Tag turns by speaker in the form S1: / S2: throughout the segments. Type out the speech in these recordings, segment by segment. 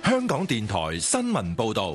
S1: 香港電台新聞報道。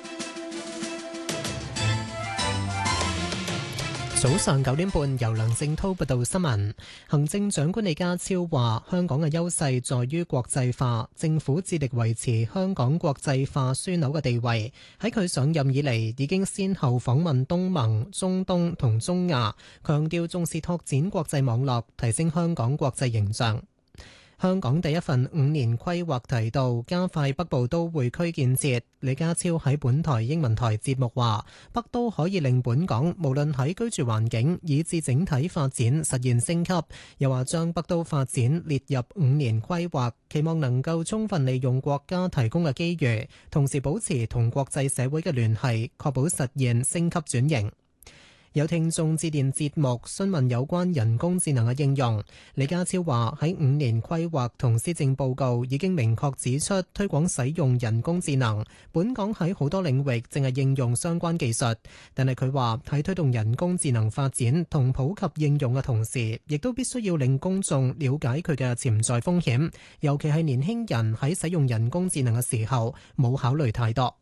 S2: 早上9點半，由梁正滔報道新聞。行政長官李家超話：香港嘅優勢在於國際化，政府致力維持香港國際化樞紐嘅地位。喺佢上任以嚟，已經先後訪問東盟、中東同中亞，強調重視拓展國際網絡，提升香港國際形象。香港第一份5年規劃提到加快北部都會區建設。李家超喺本台英文台節目話：北都可以令本港無論喺居住環境以至整體發展實現升級。又話將北都發展列入5年規劃，期望能夠充分利用國家提供嘅機遇，同時保持同國際社會嘅聯繫，確保實現升級轉型。有聽眾致電節目詢問有關人工智能嘅應用。李家超話喺5年規劃同施政報告已經明確指出推廣使用人工智能，本港喺好多領域正係應用相關技術，但係佢話喺推動人工智能發展同普及應用嘅同時，亦都必須要令公眾了解佢嘅潛在風險，尤其係年輕人喺使用人工智能嘅時候冇考慮太多。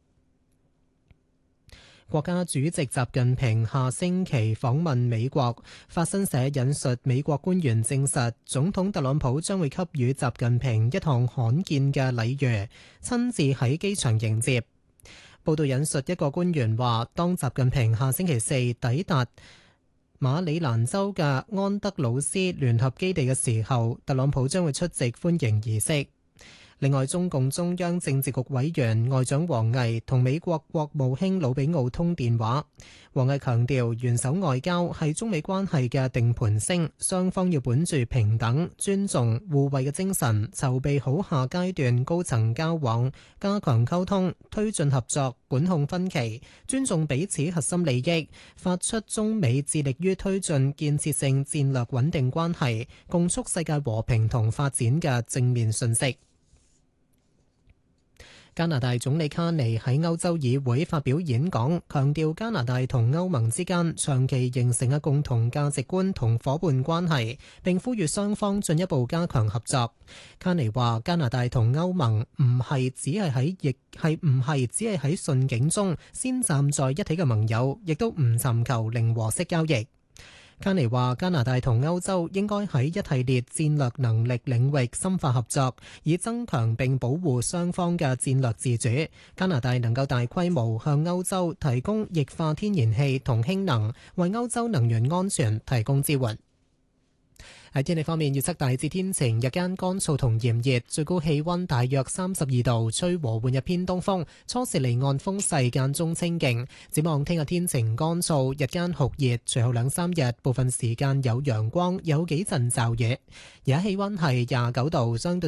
S2: 國家主席習近平下星期訪問美國，法新社引述美國官員證實，總統特朗普將會給予習近平一項罕見嘅禮遇，親自喺機場迎接。報道引述一個官員話，當習近平下星期四抵達馬里蘭州嘅安德魯斯聯合基地嘅時候，特朗普將會出席歡迎儀式。另外，中共中央政治局委員外長王毅同美國國務卿魯比奧通電話。王毅強調，元首外交係中美關係嘅定盤星，雙方要本住平等、尊重、互惠嘅精神，籌備好下階段高層交往，加強溝通，推進合作，管控分歧，尊重彼此核心利益，發出中美致力於推進建設性戰略穩定關係，共促世界和平同發展嘅正面訊息。加拿大總理卡尼喺歐洲議會發表演講，強調加拿大同歐盟之間長期形成嘅共同價值觀同夥伴關係，並呼籲雙方進一步加強合作。卡尼話：加拿大同歐盟唔係只係喺順境中先站在一起嘅盟友，亦都唔尋求零和式交易。卡尼話：加拿大同歐洲應該喺一系列戰略能力領域深化合作，以增強並保護雙方嘅戰略自主。加拿大能夠大規模向歐洲提供液化天然氣同氫能，為歐洲能源安全提供支援。喺天氣方面，預測大致天晴，日間乾燥同炎熱，最高氣溫大約32度，吹和緩日偏東風，初時離岸風勢間中清勁。展望聽日天晴乾燥，日間酷熱，隨後2-3日部分時間有陽光，有幾陣驟雨。而家氣溫係29度，相對